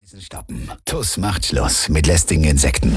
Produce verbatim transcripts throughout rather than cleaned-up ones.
Stoppen. T U S macht Schluss mit lästigen Insekten.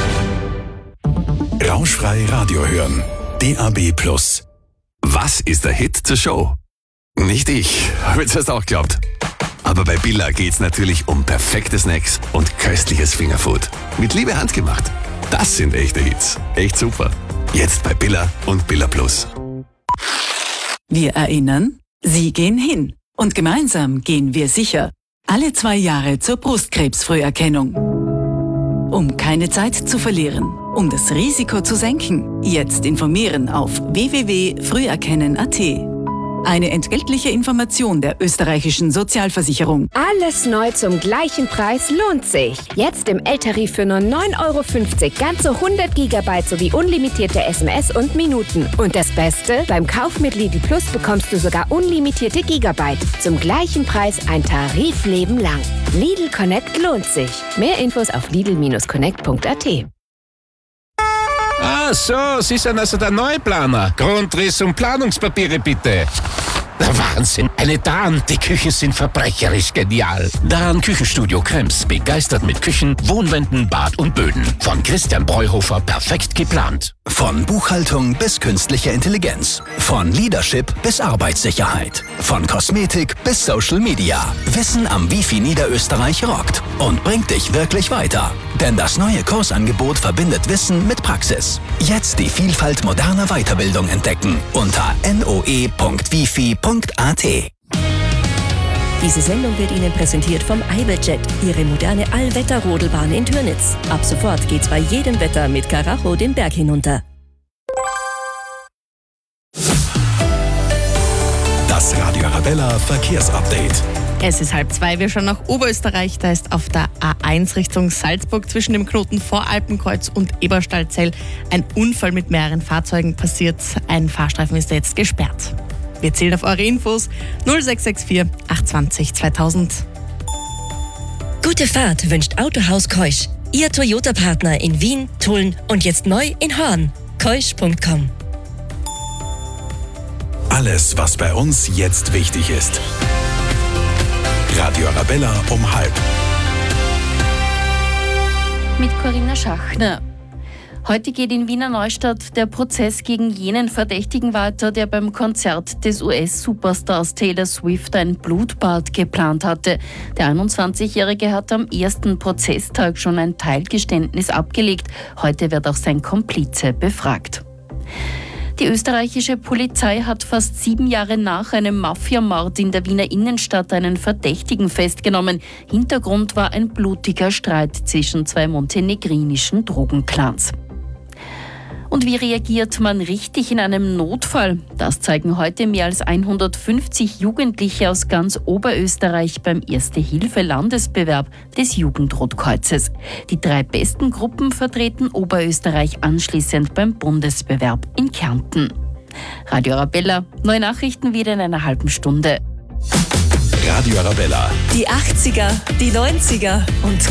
Rauschfrei Radio hören. D A B plus. Was ist der Hit zur Show? Nicht ich, habe ich zuerst auch geglaubt. Aber bei Billa geht's natürlich um perfekte Snacks und köstliches Fingerfood. Mit Liebe handgemacht. Das sind echte Hits. Echt super. Jetzt bei Billa und Billa Plus. Wir erinnern, Sie gehen hin. Und gemeinsam gehen wir sicher. Alle zwei Jahre zur Brustkrebsfrüherkennung. Um keine Zeit zu verlieren, um das Risiko zu senken, jetzt informieren auf w w w punkt früherkennen punkt a t. Eine entgeltliche Information der österreichischen Sozialversicherung. Alles neu zum gleichen Preis lohnt sich. Jetzt im L-Tarif für nur neun Euro fünfzig ganze hundert Gigabyte sowie unlimitierte S M S und Minuten. Und das Beste, beim Kauf mit Lidl Plus bekommst du sogar unlimitierte Gigabyte. Zum gleichen Preis ein Tarifleben lang. Lidl Connect lohnt sich. Mehr Infos auf lidl Bindestrich connect punkt a t. Ah, so, Sie sind also der Neuplaner. Grundriss und Planungspapiere bitte. Der Wahnsinn. Eine Dahn, die Küchen sind verbrecherisch genial. Dahn Küchenstudio Krems, begeistert mit Küchen, Wohnwänden, Bad und Böden. Von Christian Breuhofer perfekt geplant. Von Buchhaltung bis künstlicher Intelligenz. Von Leadership bis Arbeitssicherheit. Von Kosmetik bis Social Media. Wissen am Wifi Niederösterreich rockt und bringt dich wirklich weiter. Denn das neue Kursangebot verbindet Wissen mit Praxis. Jetzt die Vielfalt moderner Weiterbildung entdecken unter n o e punkt wifi punkt a t. Diese Sendung wird Ihnen präsentiert vom Iberjet, Ihre moderne Allwetter-Rodelbahn in Türnitz. Ab sofort geht's bei jedem Wetter mit Karacho den Berg hinunter. Das Radio Arabella Verkehrsupdate. Es ist halb zwei, wir schauen nach Oberösterreich. Da ist auf der A eins Richtung Salzburg zwischen dem Knoten Voralpenkreuz und Eberstallzell ein Unfall mit mehreren Fahrzeugen passiert. Ein Fahrstreifen ist jetzt gesperrt. Wir zählen auf eure Infos null sechs sechs vier acht zwei null zweitausend. Gute Fahrt wünscht Autohaus Keusch. Ihr Toyota-Partner in Wien, Tulln und jetzt neu in Horn. keusch punkt com. Alles, was bei uns jetzt wichtig ist. Radio Arabella um halb. Mit Corinna Schachner. Heute geht in Wiener Neustadt der Prozess gegen jenen Verdächtigen weiter, der beim Konzert des U S-Superstars Taylor Swift ein Blutbad geplant hatte. Der einundzwanzigjährige hat am ersten Prozesstag schon ein Teilgeständnis abgelegt. Heute wird auch sein Komplize befragt. Die österreichische Polizei hat fast sieben Jahre nach einem Mafiamord in der Wiener Innenstadt einen Verdächtigen festgenommen. Hintergrund war ein blutiger Streit zwischen zwei montenegrinischen Drogenclans. Und wie reagiert man richtig in einem Notfall? Das zeigen heute mehr als hundertfünfzig Jugendliche aus ganz Oberösterreich beim Erste-Hilfe-Landesbewerb des Jugendrotkreuzes. Die drei besten Gruppen vertreten Oberösterreich anschließend beim Bundesbewerb in Kärnten. Radio Arabella, neue Nachrichten wieder in einer halben Stunde. Radio Arabella. Die achtziger, die neunziger und